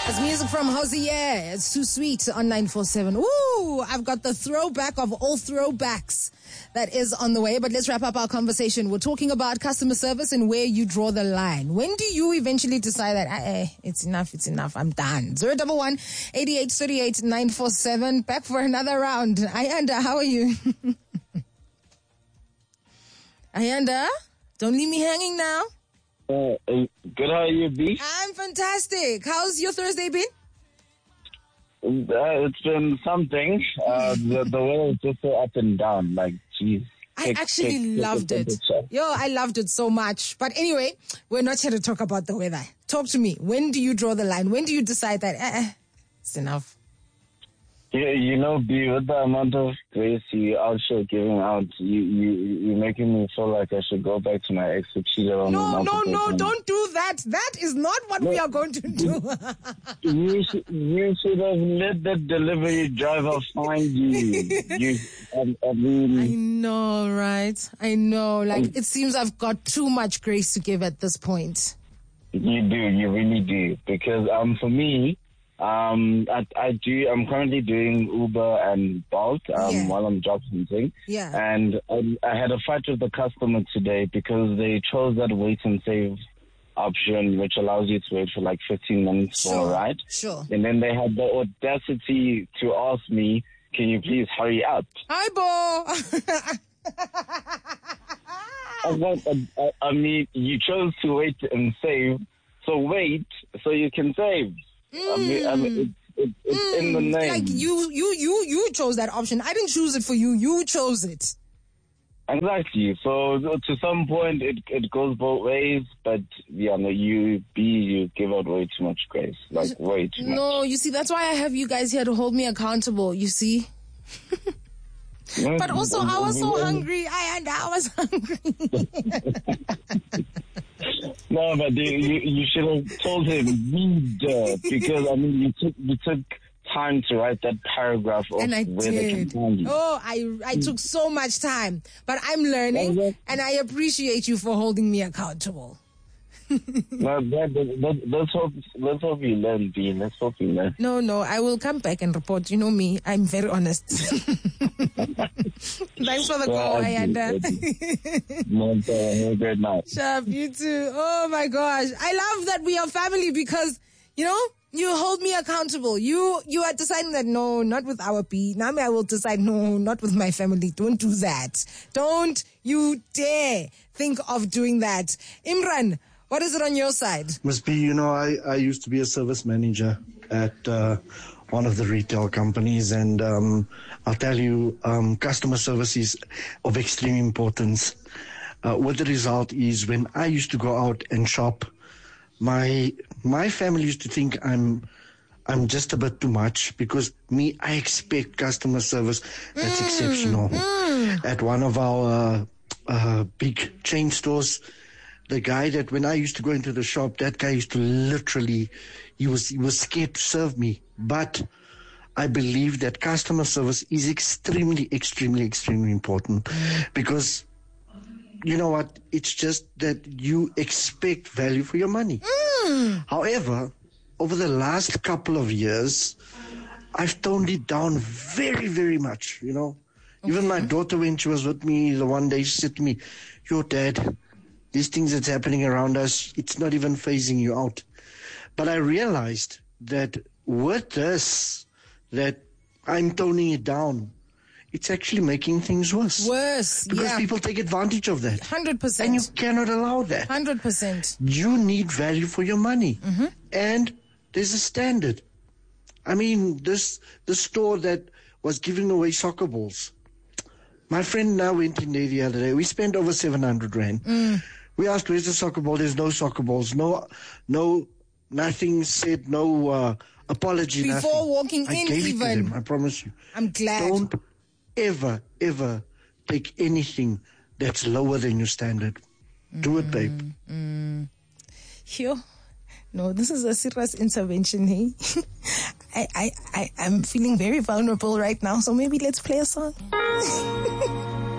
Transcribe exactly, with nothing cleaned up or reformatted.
Music from Hosier. It's too sweet on nine four seven. Ooh, I've got the throwback of all throwbacks that is on the way. But let's wrap up our conversation. We're talking about customer service and where you draw the line. When do you eventually decide that, hey, it's enough, it's enough, I'm done? zero one one, eight eight three eight, nine four seven. Back for another round. Ayanda, how are you? Ayanda, don't leave me hanging now. Uh, good, how are you, B? I'm fantastic. How's your Thursday been? Uh, it's been something. Uh, the, the weather is just so up and down. Like, geez. I Take, actually take, loved take it. Yo, I loved it so much. But anyway, we're not here to talk about the weather. Talk to me. When do you draw the line? When do you decide that, eh, eh, it's enough? Yeah, you know, B, with the amount of grace you also giving out, you, you, you're making me feel like I should go back to my ex who cheated on me. No, no, no, times. don't do that. That is not what no, we are going to do. you, should, you should have let that delivery driver find you. you I, I mean... I know, right? I know. Like, it seems I've got too much grace to give at this point. You do, you really do. Because um, for me... Um, I, I do. I'm currently doing Uber and Bolt um, yeah. while I'm job hunting. Yeah. And I, I had a fight with the customer today because they chose that wait and save option, which allows you to wait for like fifteen minutes sure. for a ride. Sure. And then they had the audacity to ask me, "Can you please hurry up?" Hi, Bo. I, was like, I, I mean, you chose to wait and save, so wait so you can save. Mm. I mean, I mean it's, it's, it's mm. in the name. Like you, you, you, you chose that option. I didn't choose it for you. You chose it. Exactly. So to some point, it it goes both ways. But yeah, no, you B you give out way too much grace, like way too much. No, you see, that's why I have you guys here to hold me accountable. You see. But also, I was so hungry. I and I was hungry. No, but you, you you should have told him read uh, because I mean you took you took time to write that paragraph of and I where did. they can find you. Oh, I I took so much time, but I'm learning, okay. And I appreciate you for holding me accountable. No, that, that, let's hope let's hope you learn, B. Let's hope you learn. No, no, I will come back and report. You know me, I'm very honest. Thanks for the call, Ayanda. No, have a great night. Sharp, you too. Oh my gosh, I love that we are family because you know you hold me accountable. You you are deciding that no, not with our B. Now I will decide no, not with my family. Don't do that. Don't you dare think of doing that, Imran. What is it on your side? Miss B, you know, I, I used to be a service manager at uh, one of the retail companies, and um, I'll tell you, um, customer service is of extreme importance. Uh, what the result is, when I used to go out and shop, my my family used to think I'm I'm just a bit too much because me, I expect customer service that's mm, exceptional. Mm. At one of our uh, uh, big chain stores, the guy that when I used to go into the shop, that guy used to literally, he was he was scared to serve me. But I believe that customer service is extremely, extremely, extremely important because, you know what, it's just that you expect value for your money. Mm. However, over the last couple of years, I've toned it down very, very much, you know. Okay. Even my daughter, when she was with me the one day, she said to me, "Yo, Dad, these things that's happening around us, it's not even phasing you out." But I realized that with this, that I'm toning it down, it's actually making things worse. Worse, because yeah. people take advantage of that. one hundred percent. And you cannot allow that. one hundred percent. You need value for your money. Mm-hmm. And there's a standard. I mean, this the store that was giving away soccer balls. My friend now went in there the other day. We spent over seven hundred rand. Mm. We asked, "Where's the soccer ball?" There's no soccer balls. No, no, nothing said, no uh, apology, Before nothing. walking I in gave even. It to them, I promise you. I'm glad. Don't ever, ever take anything that's lower than your standard. Mm, Do it, babe. Mm. Here. No, this is a serious intervention, hey? I, I, I, I'm feeling very vulnerable right now, so maybe let's play a song.